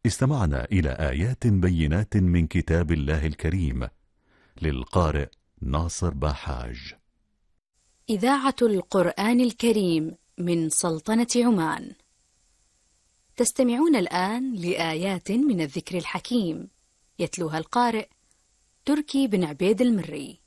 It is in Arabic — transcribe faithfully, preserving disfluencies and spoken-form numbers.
استمعنا إلى آيات بينات من كتاب الله الكريم للقارئ ناصر باحاج. إذاعة القرآن الكريم من سلطنة عمان. تستمعون الآن لآيات من الذكر الحكيم، يتلوها القارئ تركي بن عبيد المري.